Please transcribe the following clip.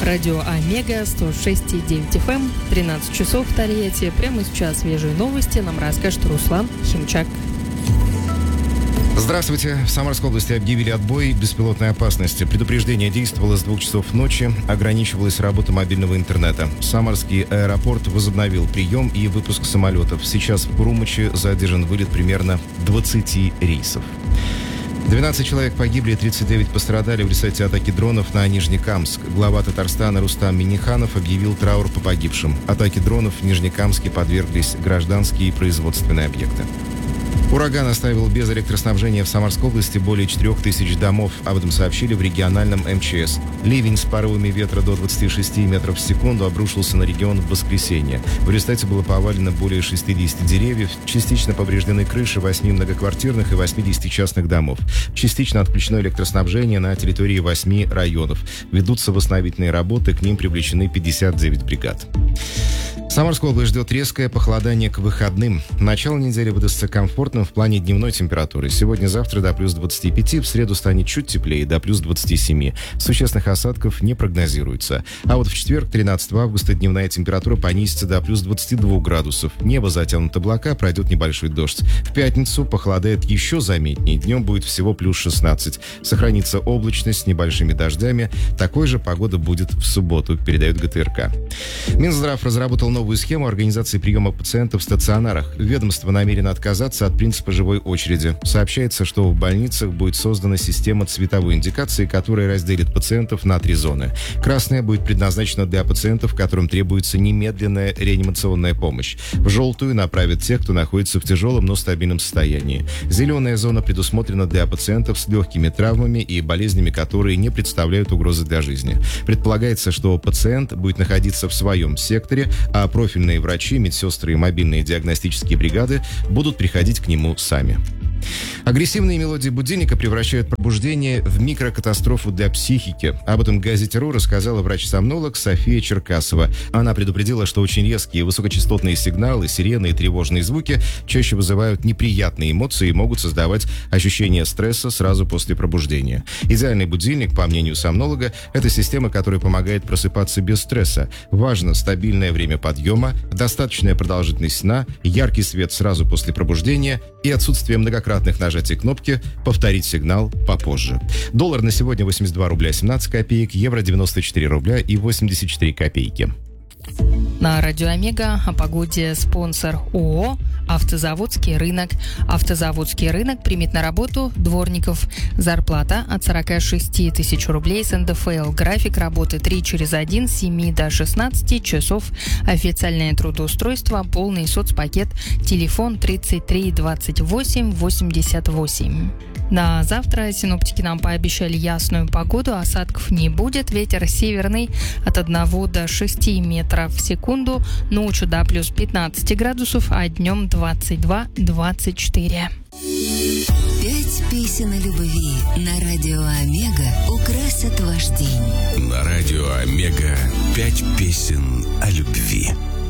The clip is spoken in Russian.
Радио Омега 106,9 FM, 13 часов в Тольятти. Прямо сейчас свежие новости нам расскажет Руслан Химчак. Здравствуйте. В Самарской области объявили отбой беспилотной опасности. Предупреждение действовало с 2 часов ночи, ограничивалась работа мобильного интернета. Самарский аэропорт возобновил прием и выпуск самолетов. Сейчас в Курумыче задержан вылет примерно 20 рейсов. 12 человек погибли, 39 пострадали в результате атаки дронов на Нижнекамск. Глава Татарстана Рустам Минниханов объявил траур по погибшим. Атаке дронов в Нижнекамске подверглись гражданские и производственные объекты. Ураган оставил без электроснабжения в Самарской области более 4000 домов. Об этом сообщили в региональном МЧС. Ливень с порывами ветра до 26 метров в секунду обрушился на регион в воскресенье. В результате было повалено более 60 деревьев, частично повреждены крыши 8 многоквартирных и 80 частных домов. Частично отключено электроснабжение на территории 8 районов. Ведутся восстановительные работы, к ним привлечены 59 бригад. Самарская область ждет резкое похолодание к выходным. Начало недели выдастся комфортным в плане дневной температуры. Сегодня-завтра до плюс 25, в среду станет чуть теплее, до плюс 27. Существенных осадков не прогнозируется. А вот в четверг, 13 августа, дневная температура понизится до плюс 22 градусов. Небо затянуто облака, пройдет небольшой дождь. В пятницу похолодает еще заметнее. Днем будет всего плюс 16. Сохранится облачность с небольшими дождями. Такой же погода будет в субботу, передает ГТРК. Минздрав разработал новую схему организации приема пациентов в стационарах. Ведомство намерено отказаться от принципа живой очереди. Сообщается, что в больницах будет создана система цветовой индикации, которая разделит пациентов на 3 зоны. Красная будет предназначена для пациентов, которым требуется немедленная реанимационная помощь. В желтую направят тех, кто находится в тяжелом, но стабильном состоянии. Зеленая зона предусмотрена для пациентов с легкими травмами и болезнями, которые не представляют угрозы для жизни. Предполагается, что пациент будет находиться в своем секторе, а профильные врачи, медсестры и мобильные диагностические бригады будут приходить к нему сами. Агрессивные мелодии будильника превращают пробуждение в микрокатастрофу для психики. Об этом газете.ру рассказала врач-сомнолог София Черкасова. Она предупредила, что очень резкие высокочастотные сигналы, сирены и тревожные звуки чаще вызывают неприятные эмоции и могут создавать ощущение стресса сразу после пробуждения. Идеальный будильник, по мнению сомнолога, это система, которая помогает просыпаться без стресса. Важно стабильное время подъема, достаточная продолжительность сна, яркий свет сразу после пробуждения и отсутствие многократных нажатий кнопки «Повторить сигнал попозже». Доллар на сегодня 82 рубля 17 копеек, евро 94 рубля и 84 копейки. На Радио Омега о погоде спонсор ООО «Автозаводский рынок». Автозаводский рынок примет на работу дворников. Зарплата от 46 тысяч рублей с НДФЛ. График работы 3/1, с 7 до 16 часов. Официальное трудоустройство, полный соцпакет. Телефон 33 28 88. На завтра синоптики нам пообещали ясную погоду, осадков не будет. Ветер северный от 1 до 6 метров в секунду. Ночью до плюс 15 градусов, а днем 22-24. 5 песен о любви на Радио Омега украсят ваш день. На Радио Омега 5 песен о любви.